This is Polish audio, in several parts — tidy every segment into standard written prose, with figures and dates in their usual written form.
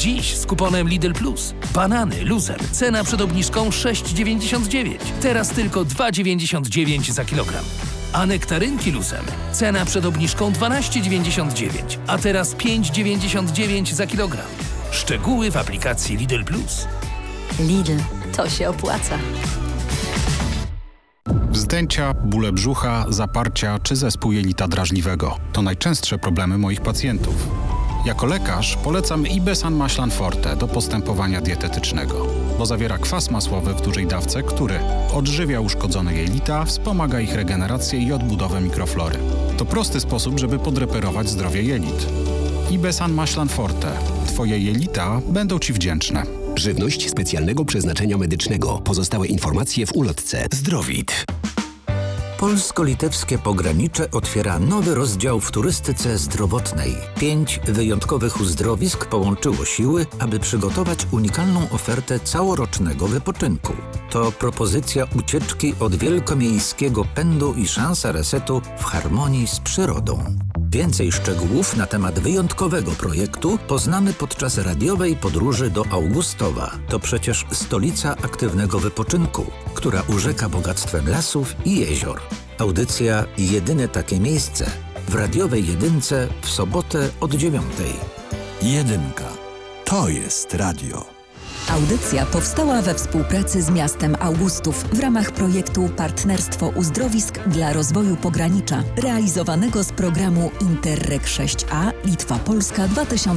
Dziś z kuponem Lidl Plus. Banany luzem. Cena przed obniżką 6,99. Teraz tylko 2,99 za kilogram. A nektarynki luzem. Cena przed obniżką 12,99, a teraz 5,99 za kilogram. Szczegóły w aplikacji Lidl Plus. Lidl, to się opłaca. Wzdęcia, bóle brzucha, zaparcia czy zespół jelita drażliwego to najczęstsze problemy moich pacjentów. Jako lekarz polecam Ibesan Maślan Forte do postępowania dietetycznego, bo zawiera kwas masłowy w dużej dawce, który odżywia uszkodzone jelita, wspomaga ich regenerację i odbudowę mikroflory. To prosty sposób, żeby podreperować zdrowie jelit. Ibesan Maślan Forte. Twoje jelita będą Ci wdzięczne. Żywność specjalnego przeznaczenia medycznego. Pozostałe informacje w ulotce. Zdrowit. Polsko-litewskie pogranicze otwiera nowy rozdział w turystyce zdrowotnej. 5 wyjątkowych uzdrowisk połączyło siły, aby przygotować unikalną ofertę całorocznego wypoczynku. To propozycja ucieczki od wielkomiejskiego pędu i szansa resetu w harmonii z przyrodą. Więcej szczegółów na temat wyjątkowego projektu poznamy podczas radiowej podróży do Augustowa. To przecież stolica aktywnego wypoczynku, która urzeka bogactwem lasów i jezior. Audycja Jedyne takie miejsce w radiowej jedynce w sobotę od 9:00. Jedynka. To jest radio. Audycja powstała we współpracy z miastem Augustów w ramach projektu Partnerstwo Uzdrowisk dla rozwoju pogranicza, realizowanego z programu Interreg 6A Litwa-Polska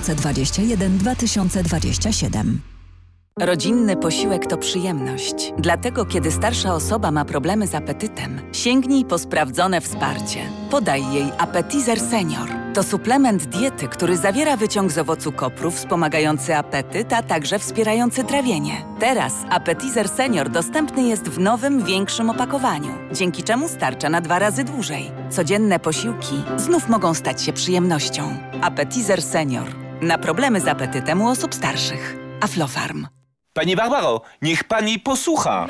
2021-2027. Rodzinny posiłek to przyjemność. Dlatego, kiedy starsza osoba ma problemy z apetytem, sięgnij po sprawdzone wsparcie. Podaj jej Appetizer Senior. To suplement diety, który zawiera wyciąg z owocu kopru wspomagający apetyt, a także wspierający trawienie. Teraz Appetizer Senior dostępny jest w nowym, większym opakowaniu, dzięki czemu starcza na 2 razy dłużej. Codzienne posiłki znów mogą stać się przyjemnością. Appetizer Senior. Na problemy z apetytem u osób starszych. Aflofarm. Pani Barbaro, niech pani posłucha.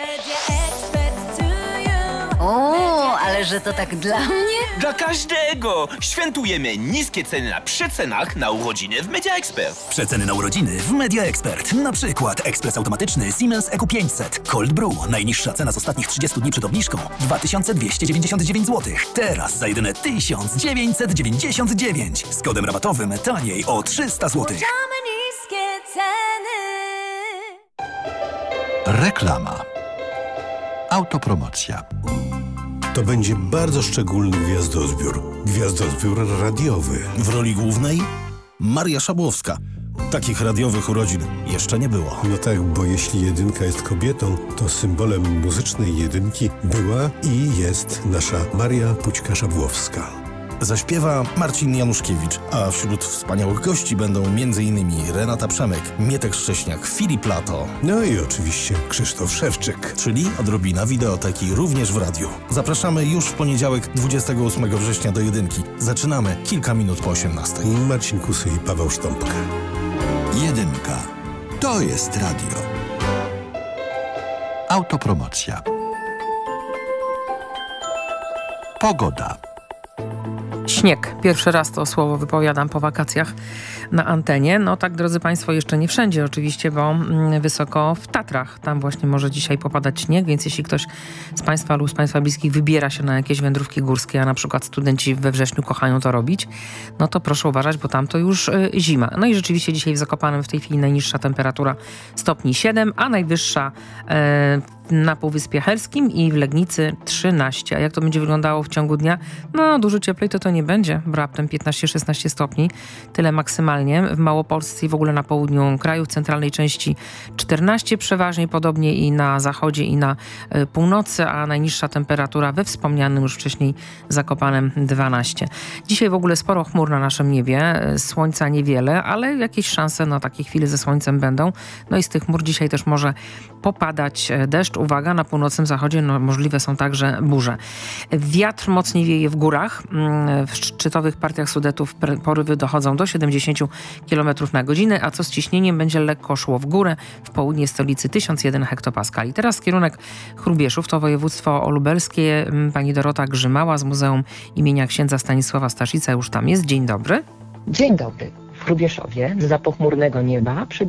O, ale że to tak dla mnie? Dla każdego! Świętujemy niskie ceny na przecenach na urodziny w Media Expert. Przeceny na urodziny w Media Expert. Na przykład ekspres automatyczny Siemens EQ500 Cold Brew. Najniższa cena z ostatnich 30 dni przed obniżką 2299 zł. Teraz za jedyne 1999. Z kodem rabatowym taniej o 300 zł. Reklama. Autopromocja. To będzie bardzo szczególny gwiazdozbiór. Gwiazdozbiór radiowy. W roli głównej Maria Szabłowska. Takich radiowych urodzin jeszcze nie było. No tak, bo jeśli jedynka jest kobietą, to symbolem muzycznej jedynki była i jest nasza Maria Pućka-Szabłowska. Zaśpiewa Marcin Januszkiewicz, a wśród wspaniałych gości będą m.in. Renata Przemek, Mietek Szcześniak, Filip Lato. No i oczywiście Krzysztof Szewczyk. Czyli odrobina wideoteki również w radiu. Zapraszamy już w poniedziałek 28 września do jedynki. Zaczynamy kilka minut po 18. Marcin Kusy i Paweł Sztąpka. Jedynka. To jest radio. Autopromocja. Pogoda. Śnieg. Pierwszy raz to słowo wypowiadam po wakacjach na antenie. No tak, drodzy Państwo, jeszcze nie wszędzie oczywiście, bo wysoko w Tatrach. Tam właśnie może dzisiaj popadać śnieg, więc jeśli ktoś z Państwa lub z Państwa bliskich wybiera się na jakieś wędrówki górskie, a na przykład studenci we wrześniu kochają to robić, no to proszę uważać, bo tam to już zima. No i rzeczywiście dzisiaj w Zakopanem w tej chwili najniższa temperatura stopni 7, a najwyższa na Półwyspie Helskim i w Legnicy 13. A jak to będzie wyglądało w ciągu dnia? No dużo cieplej to nie będzie, bo raptem 15-16 stopni. Tyle maksymalnie. W Małopolsce i w ogóle na południu kraju, w centralnej części 14 przeważnie, podobnie i na zachodzie i na północy, a najniższa temperatura we wspomnianym już wcześniej Zakopanem 12. Dzisiaj w ogóle sporo chmur na naszym niebie, słońca niewiele, ale jakieś szanse na takie chwile ze słońcem będą. No i z tych chmur dzisiaj też może popadać deszcz. Uwaga, na północnym zachodzie możliwe są także burze. Wiatr mocniej wieje w górach. W szczytowych partiach Sudetów porywy dochodzą do 70 km na godzinę, a co z ciśnieniem będzie lekko szło w górę. W południe stolicy 1001 hektopaskali. Teraz kierunek Hrubieszów, to województwo lubelskie. Pani Dorota Grzymała z Muzeum imienia księdza Stanisława Staszica już tam jest. Dzień dobry. Dzień dobry. W Hrubieszowie z zapochmurnego nieba